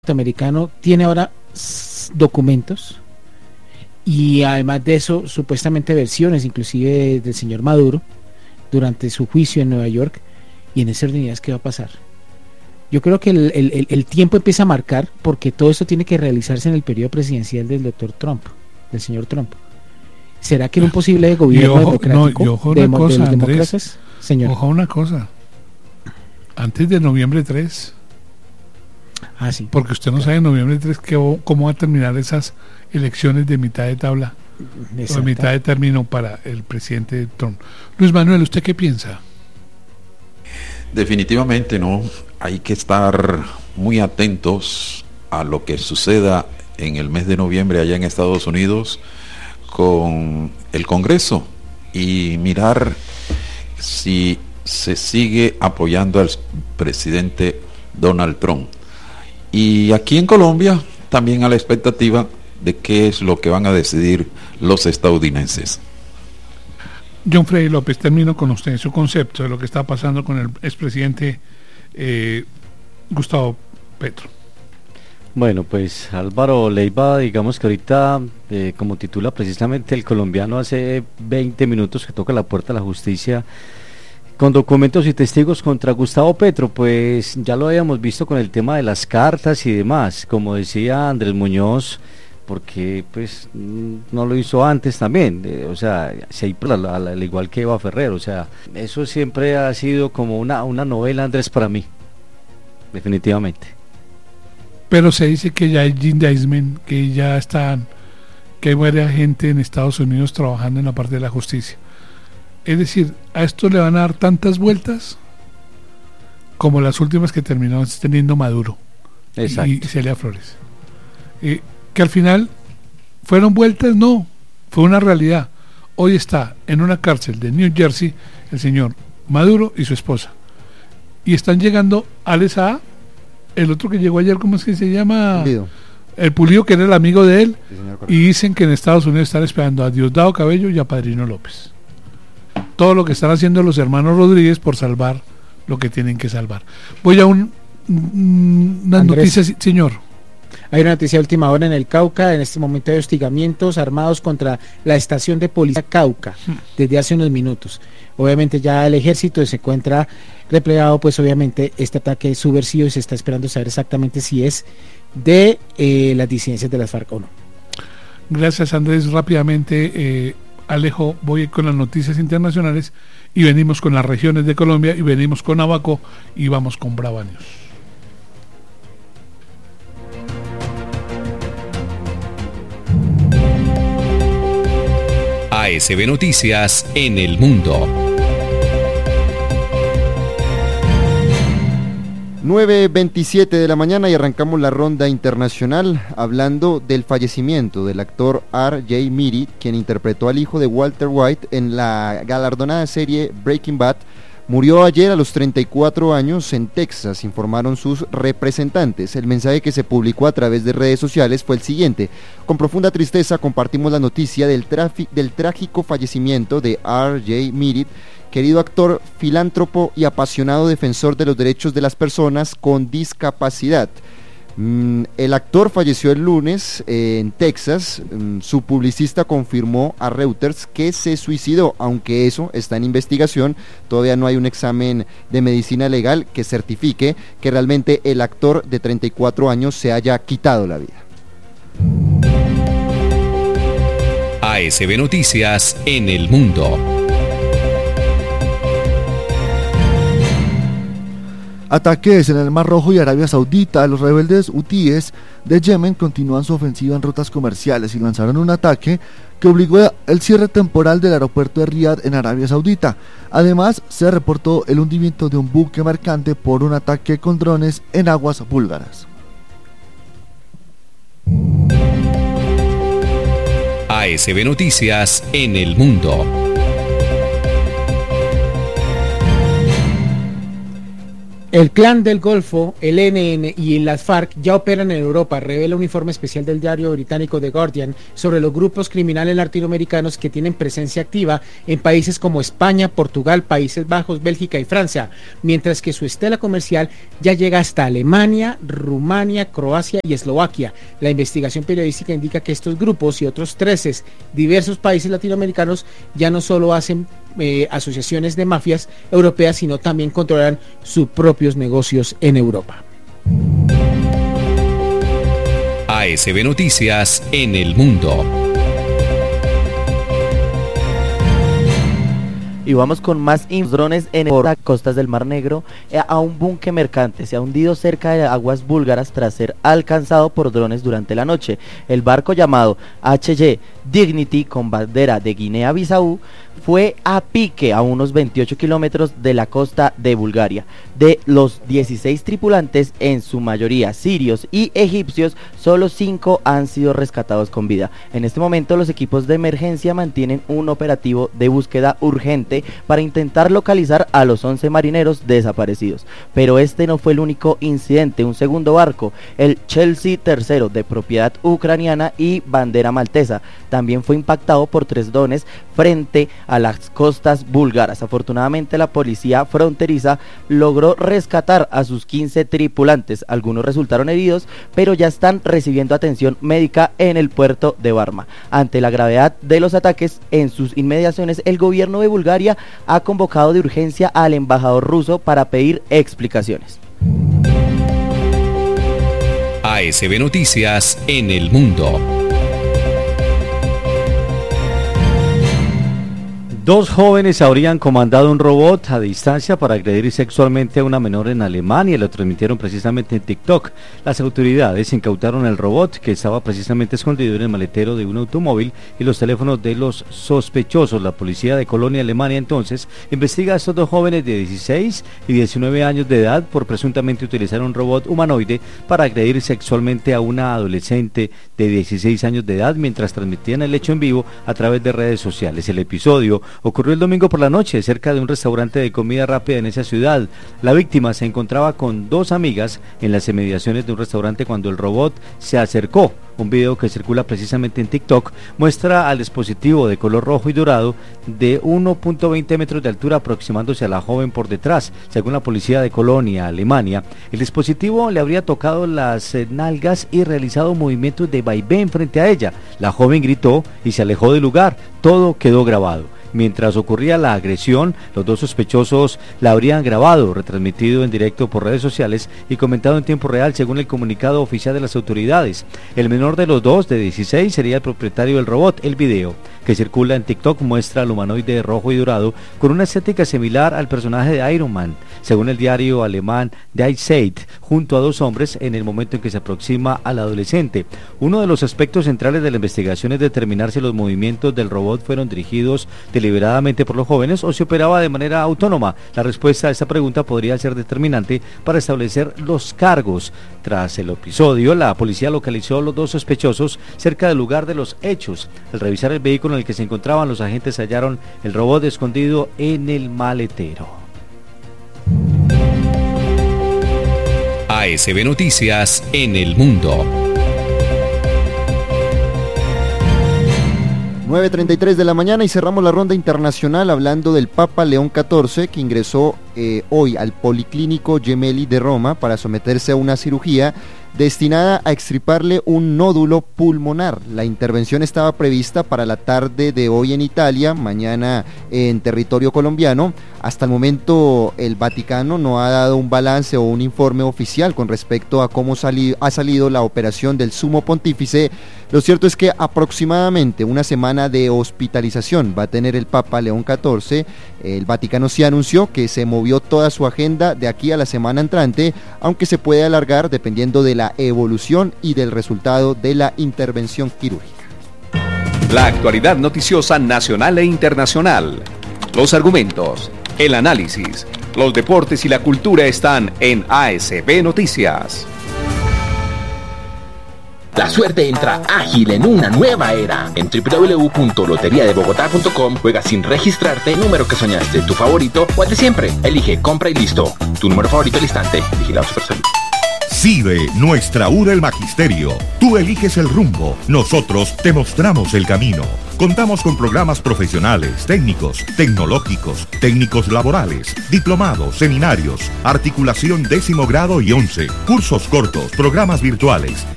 norteamericano tiene ahora documentos y además de eso supuestamente versiones inclusive del señor Maduro durante su juicio en Nueva York, y en ese orden de ideas, ¿qué va a pasar? Yo creo que el tiempo empieza a marcar, porque todo esto tiene que realizarse en el periodo presidencial del doctor Trump, del señor Trump. ¿Será que en un posible gobierno democrático de los demócratas? Señor. Ojo una cosa, antes de noviembre 3, sí. Porque usted no sabe en noviembre 3 cómo va a terminar esas elecciones de mitad de tabla, o de mitad de término para el presidente Trump. Luis Manuel, ¿usted qué piensa? Definitivamente no, hay que estar muy atentos a lo que suceda en el mes de noviembre allá en Estados Unidos con el Congreso y mirar si se sigue apoyando al presidente Donald Trump. Y aquí en Colombia también a la expectativa de qué es lo que van a decidir los estadounidenses. John Freddy López, termino con usted su concepto de lo que está pasando con el expresidente Gustavo Petro. Bueno, pues Álvaro Leiva, digamos que ahorita, como titula precisamente el colombiano hace 20 minutos que toca la puerta de la justicia con documentos y testigos contra Gustavo Petro, pues ya lo habíamos visto con el tema de las cartas y demás, como decía Andrés Muñoz, porque pues no lo hizo antes también, o sea, al igual que Eva Ferrer, o sea, eso siempre ha sido como una novela, Andrés, para mí, definitivamente. Pero se dice que ya hay indictment, que ya están, que hay varias gente en Estados Unidos trabajando en la parte de la justicia. Es decir, a esto le van a dar tantas vueltas como las últimas que terminó teniendo Maduro. Exacto. Y Celia Flores. Que al final fueron vueltas, no, fue una realidad. Hoy está en una cárcel de New Jersey el señor Maduro y su esposa. Y están llegando Alex Saab, el otro que llegó ayer, ¿cómo es que se llama? El Pulido, que era el amigo de él. Sí, y dicen que en Estados Unidos están esperando a Diosdado Cabello y a Padrino López. Todo lo que están haciendo los hermanos Rodríguez por salvar lo que tienen que salvar. Voy a unas noticias, señor. Hay una noticia de última hora en el Cauca. En este momento hay hostigamientos armados contra la estación de policía Cauca desde hace unos minutos. Obviamente ya el ejército se encuentra replegado, pues obviamente este ataque es subversivo y se está esperando saber exactamente si es de las disidencias de las FARC o no. Gracias, Andrés. Rápidamente, Alejo, voy con las noticias internacionales y venimos con las regiones de Colombia y venimos con Abaco y vamos con Brava News. ASB Noticias en el mundo. 9:27 de la mañana y arrancamos la ronda internacional hablando del fallecimiento del actor R.J. Meaty, quien interpretó al hijo de Walter White en la galardonada serie Breaking Bad. Murió ayer a los 34 años en Texas, informaron sus representantes. El mensaje que se publicó a través de redes sociales fue el siguiente: con profunda tristeza compartimos la noticia del trágico fallecimiento de R.J. Meaty, querido actor, filántropo y apasionado defensor de los derechos de las personas con discapacidad. El actor falleció el lunes en Texas. Su publicista confirmó a Reuters que se suicidó, aunque eso está en investigación. Todavía no hay un examen de medicina legal que certifique que realmente el actor de 34 años se haya quitado la vida. ASB Noticias en el mundo. Ataques en el Mar Rojo y Arabia Saudita. Los rebeldes hutíes de Yemen continúan su ofensiva en rutas comerciales y lanzaron un ataque que obligó el cierre temporal del aeropuerto de Riad en Arabia Saudita. Además, se reportó el hundimiento de un buque mercante por un ataque con drones en aguas búlgaras. ASB Noticias en el mundo. El Clan del Golfo, el ELN y las FARC ya operan en Europa, revela un informe especial del diario británico The Guardian sobre los grupos criminales latinoamericanos que tienen presencia activa en países como España, Portugal, Países Bajos, Bélgica y Francia, mientras que su estela comercial ya llega hasta Alemania, Rumania, Croacia y Eslovaquia. La investigación periodística indica que estos grupos y otros 13 diversos países latinoamericanos ya no solo hacen asociaciones de mafias europeas, sino también controlan sus propios negocios en Europa. ASB Noticias en el mundo. Y vamos con más drones en las costas del Mar Negro. A un buque mercante se ha hundido cerca de aguas búlgaras tras ser alcanzado por drones durante la noche. El barco llamado HY Dignity, con bandera de Guinea-Bissau, fue a pique a unos 28 kilómetros de la costa de Bulgaria. De los 16 tripulantes, en su mayoría sirios y egipcios, solo 5 han sido rescatados con vida. En este momento los equipos de emergencia mantienen un operativo de búsqueda urgente para intentar localizar a los 11 marineros desaparecidos. Pero este no fue el único incidente. Un segundo barco, el Chelsea III, de propiedad ucraniana y bandera maltesa, también fue impactado por 3 drones frente a las costas búlgaras. Afortunadamente la policía fronteriza logró rescatar a sus 15 tripulantes. Algunos resultaron heridos, pero ya están recibiendo atención médica en el puerto de Varna. Ante la gravedad de los ataques en sus inmediaciones, el gobierno de Bulgaria ha convocado de urgencia al embajador ruso para pedir explicaciones. ASB Noticias en el mundo. 2 jóvenes habrían comandado un robot a distancia para agredir sexualmente a una menor en Alemania y lo transmitieron precisamente en TikTok. Las autoridades incautaron el robot, que estaba precisamente escondido en el maletero de un automóvil, y los teléfonos de los sospechosos. La policía de Colonia, Alemania, entonces investiga a estos 2 jóvenes de 16 y 19 años de edad por presuntamente utilizar un robot humanoide para agredir sexualmente a una adolescente de 16 años de edad mientras transmitían el hecho en vivo a través de redes sociales. El episodio ocurrió el domingo por la noche cerca de un restaurante de comida rápida en esa ciudad. La víctima se encontraba con 2 amigas en las inmediaciones de un restaurante cuando el robot se acercó. Un video que circula precisamente en TikTok muestra al dispositivo de color rojo y dorado de 1.20 metros de altura aproximándose a la joven por detrás. Según la policía de Colonia, Alemania, el dispositivo le habría tocado las nalgas y realizado movimientos de vaivén frente a ella. La joven gritó y se alejó del lugar. Todo quedó grabado. Mientras ocurría la agresión, los 2 sospechosos la habrían grabado, retransmitido en directo por redes sociales y comentado en tiempo real, según el comunicado oficial de las autoridades. El menor de los 2, de 16, sería el propietario del robot. El video que circula en TikTok muestra al humanoide rojo y dorado con una estética similar al personaje de Iron Man, según el diario alemán Die Zeit, junto a 2 hombres en el momento en que se aproxima al adolescente. Uno de los aspectos centrales de la investigación es determinar si los movimientos del robot fueron dirigidos deliberadamente por los jóvenes o se operaba de manera autónoma. La respuesta a esta pregunta podría ser determinante para establecer los cargos. Tras el episodio, la policía localizó a los 2 sospechosos cerca del lugar de los hechos. Al revisar el vehículo en el que se encontraban, los agentes hallaron el robot escondido en el maletero. ASB Noticias en el mundo. 9:33 de la mañana y cerramos la ronda internacional hablando del Papa León XIV, que ingresó hoy al Policlínico Gemelli de Roma para someterse a una cirugía destinada a extirparle un nódulo pulmonar. La intervención estaba prevista para la tarde de hoy en Italia, mañana en territorio colombiano. Hasta el momento el Vaticano no ha dado un balance o un informe oficial con respecto a cómo ha salido la operación del Sumo Pontífice. Lo cierto es que aproximadamente una semana de hospitalización va a tener el Papa León XIV. El Vaticano sí anunció que se movió toda su agenda de aquí a la semana entrante, aunque se puede alargar dependiendo de la evolución y del resultado de la intervención quirúrgica. La actualidad noticiosa nacional e internacional. Los argumentos, el análisis, los deportes y la cultura están en ASB Noticias. Las suerte entra ágil en una nueva era. En www.loteriadebogotá.com juega sin registrarte, número que soñaste, tu favorito o el de siempre. Elige, compra y listo. Tu número favorito al instante. Vigilado Supersalud. CIDE, nuestra U del Magisterio. Tú eliges el rumbo, nosotros te mostramos el camino. Contamos con programas profesionales, técnicos, tecnológicos, técnicos laborales, diplomados, seminarios, articulación 10º grado y 11, cursos cortos, programas virtuales,